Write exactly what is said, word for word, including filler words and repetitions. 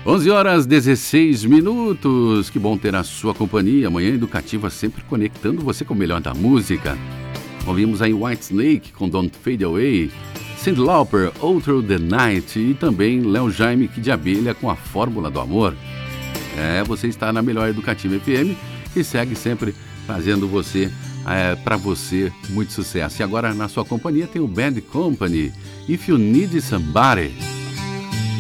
onze horas e dezesseis minutos. Que bom ter a sua companhia. Manhã Educativa sempre conectando você com o melhor da música. Ouvimos aí Whitesnake com Don't Fade Away, Cyndi Lauper, All Through the Night e também Léo Jaime, Kid de Abelha com a Fórmula do Amor. É, você está na melhor Educativa F M e segue sempre fazendo você, é, para você, muito sucesso. E agora na sua companhia tem o Bad Company, If You Need Somebody.